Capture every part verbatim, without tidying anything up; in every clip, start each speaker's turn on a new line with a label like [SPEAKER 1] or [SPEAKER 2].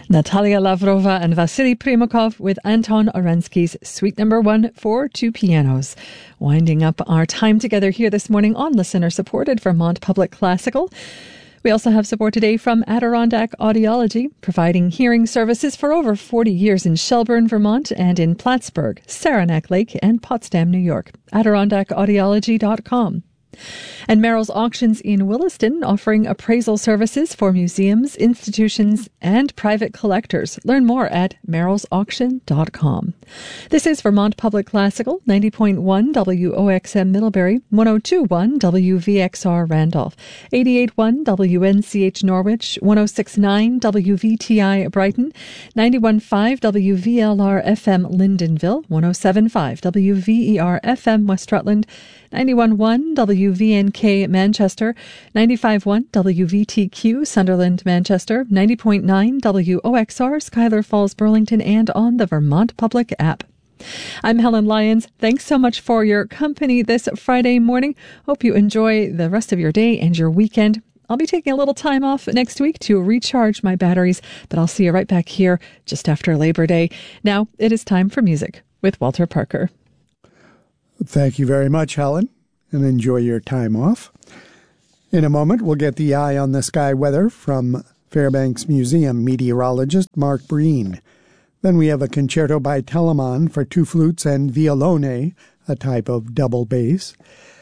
[SPEAKER 1] Natalia Lavrova and Vasily Primakov with Anton Orensky's Suite Number One for two pianos. Winding up our time together here this morning on listener-supported Vermont Public Classical. We also have support today from Adirondack Audiology, providing hearing services for over forty years in Shelburne, Vermont, and in Plattsburgh, Saranac Lake, and Potsdam, New York. Adirondack Audiology dot com. And Merrill's Auctions in Williston, offering appraisal services for museums, institutions, and private collectors. Learn more at Merrill's Auction dot com. This is Vermont Public Classical, ninety point one W O X M Middlebury, one oh two point one W V X R Randolph, eighty-eight point one W N C H Norwich, one oh six point nine W V T I Brighton, ninety-one point five W V L R F M Lyndonville, one oh seven point five W V E R F M West Rutland, ninety-one point one W V N K Manchester, ninety-five point one W V T Q Sunderland Manchester, ninety point nine W O X R Schuyler Falls Burlington, and on the Vermont Public app. I'm Helen Lyons. Thanks so much for your company this Friday morning. Hope you enjoy the rest of your day and your weekend. I'll be taking a little time off next week to recharge my batteries, but I'll see you right back here just after Labor Day. Now it is time for music with Walter Parker.
[SPEAKER 2] Thank you very much, Helen, and enjoy your time off. In a moment, we'll get the eye on the sky weather from Fairbanks Museum meteorologist Mark Breen. Then we have a concerto by Telemann for two flutes and violone, a type of double bass,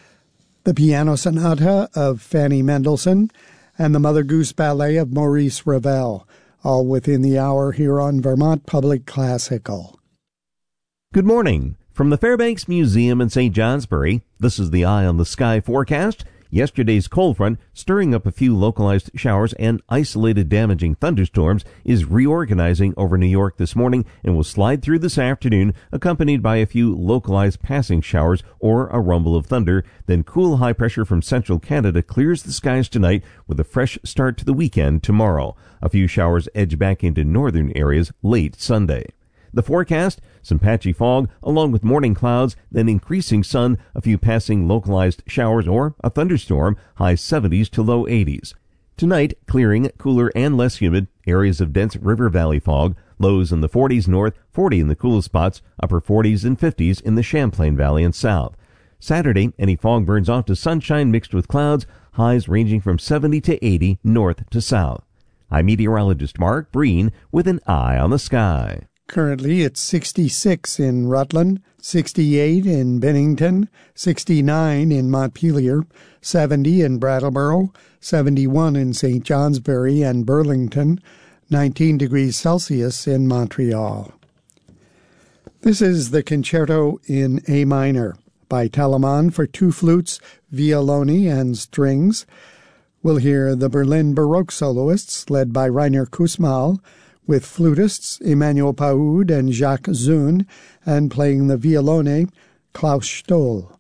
[SPEAKER 2] the piano sonata of Fanny Mendelssohn, and the Mother Goose Ballet of Maurice Ravel, all within the hour here on Vermont Public Classical.
[SPEAKER 3] Good morning. From the Fairbanks Museum in Saint Johnsbury, this is the Eye on the Sky forecast. Yesterday's cold front, stirring up a few localized showers and isolated damaging thunderstorms, is reorganizing over New York this morning and will slide through this afternoon, accompanied by a few localized passing showers or a rumble of thunder. Then cool high pressure from central Canada clears the skies tonight with a fresh start to the weekend tomorrow. A few showers edge back into northern areas late Sunday. The forecast, some patchy fog, along with morning clouds, then increasing sun, a few passing localized showers or a thunderstorm, high seventies to low eighties. Tonight, clearing, cooler and less humid, areas of dense river valley fog, lows in the forties north, forty in the coolest spots, upper forties and fifties in the Champlain Valley and south. Saturday, any fog burns off to sunshine mixed with clouds, highs ranging from seventy to eighty north to south. I'm meteorologist Mark Breen with an eye on the sky.
[SPEAKER 2] Currently, it's sixty-six in Rutland, sixty-eight in Bennington, sixty-nine in Montpelier, seventy in Brattleboro, seventy-one in Saint Johnsbury and Burlington, nineteen degrees Celsius in Montreal. This is the Concerto in A minor by Telemann for two flutes, violone, and strings. We'll hear the Berlin Baroque soloists led by Rainer Kussmaul, with flutists Emmanuel Paoud and Jacques Zun, and playing the violone, Klaus Stoll.